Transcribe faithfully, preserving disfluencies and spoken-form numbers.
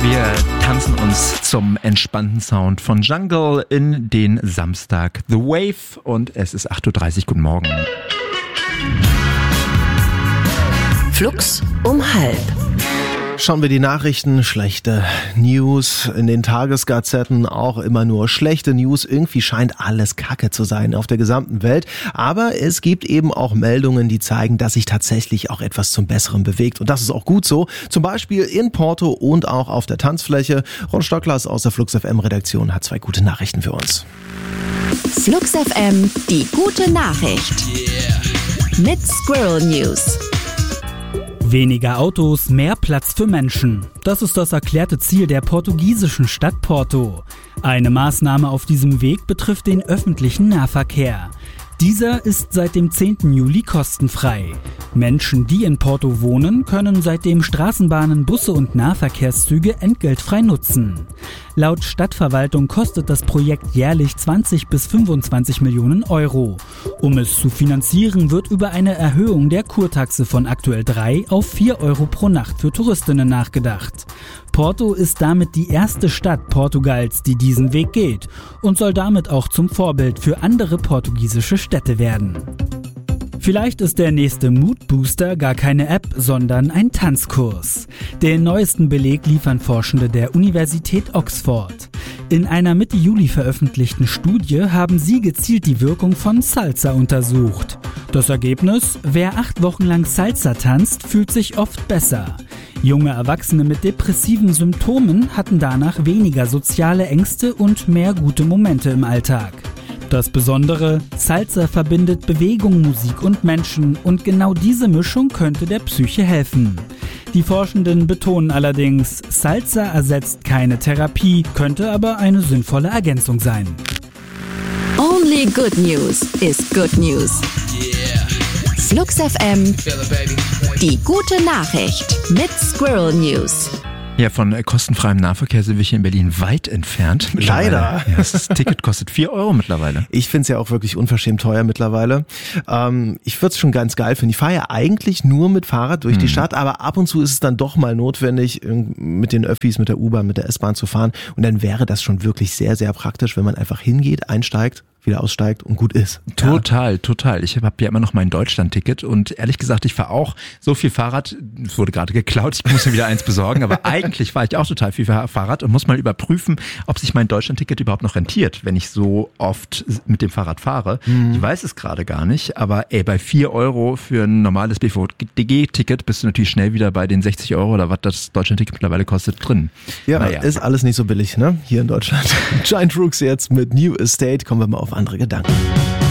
Wir tanzen uns zum entspannten Sound von Jungle in den Samstag The Wave und es ist acht Uhr dreißig. Guten Morgen. Flux um halb. Schauen wir die Nachrichten, schlechte News in den Tagesgazetten, auch immer nur schlechte News. Irgendwie scheint alles Kacke zu sein auf der gesamten Welt. Aber es gibt eben auch Meldungen, die zeigen, dass sich tatsächlich auch etwas zum Besseren bewegt. Und das ist auch gut so. Zum Beispiel in Porto und auch auf der Tanzfläche. Ron Stocklers aus der Flux F M Redaktion hat zwei gute Nachrichten für uns. Flux F M, die gute Nachricht. Yeah. Mit Squirrel News. Weniger Autos, mehr Platz für Menschen. Das ist das erklärte Ziel der portugiesischen Stadt Porto. Eine Maßnahme auf diesem Weg betrifft den öffentlichen Nahverkehr. Dieser ist seit dem zehnten Juli kostenfrei. Menschen, die in Porto wohnen, können seitdem Straßenbahnen, Busse und Nahverkehrszüge entgeltfrei nutzen. Laut Stadtverwaltung kostet das Projekt jährlich zwanzig bis fünfundzwanzig Millionen Euro. Um es zu finanzieren, wird über eine Erhöhung der Kurtaxe von aktuell drei auf vier Euro pro Nacht für Touristinnen nachgedacht. Porto ist damit die erste Stadt Portugals, die diesen Weg geht und soll damit auch zum Vorbild für andere portugiesische Städte werden. Vielleicht ist der nächste Mood-Booster gar keine App, sondern ein Tanzkurs. Den neuesten Beleg liefern Forschende der Universität Oxford. In einer Mitte Juli veröffentlichten Studie haben sie gezielt die Wirkung von Salsa untersucht. Das Ergebnis? Wer acht Wochen lang Salsa tanzt, fühlt sich oft besser. Junge Erwachsene mit depressiven Symptomen hatten danach weniger soziale Ängste und mehr gute Momente im Alltag. Das Besondere, Salsa verbindet Bewegung, Musik und Menschen und genau diese Mischung könnte der Psyche helfen. Die Forschenden betonen allerdings, Salsa ersetzt keine Therapie, könnte aber eine sinnvolle Ergänzung sein. Only good news is good news. Yeah. Flux F M, die gute Nachricht mit Squirrel News. Ja, von kostenfreiem Nahverkehr sind wir hier in Berlin weit entfernt. Leider. Ja, das Ticket kostet vier Euro mittlerweile. Ich finde es ja auch wirklich unverschämt teuer mittlerweile. Ähm, ich würde es schon ganz geil finden. Ich fahre ja eigentlich nur mit Fahrrad durch hm. die Stadt, aber ab und zu ist es dann doch mal notwendig, mit den Öffis, mit der U-Bahn, mit der S-Bahn zu fahren. Und dann wäre das schon wirklich sehr, sehr praktisch, wenn man einfach hingeht, einsteigt, wieder aussteigt und gut ist. Total, ja. total. Ich habe ja immer noch mein Deutschland-Ticket und ehrlich gesagt, ich fahre auch so viel Fahrrad, es wurde gerade geklaut, ich muss mir wieder eins besorgen, aber eigentlich fahre ich auch total viel Fahrrad und muss mal überprüfen, ob sich mein Deutschland-Ticket überhaupt noch rentiert, wenn ich so oft mit dem Fahrrad fahre. Mhm. Ich weiß es gerade gar nicht, aber ey, bei vier Euro für ein normales B V D G-Ticket bist du natürlich schnell wieder bei den sechzig Euro oder was das Deutschland-Ticket mittlerweile kostet drin. Ja, naja. Ist alles nicht so billig, ne? Hier in Deutschland. Giant Rooks jetzt mit New Estate, kommen wir mal auf andere Gedanken.